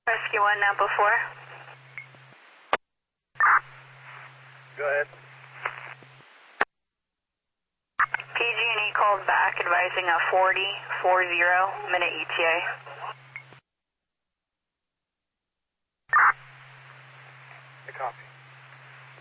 Rescue 1, Napa 4. Go ahead. PG&E called back advising a 40-40 minute ETA. I copy.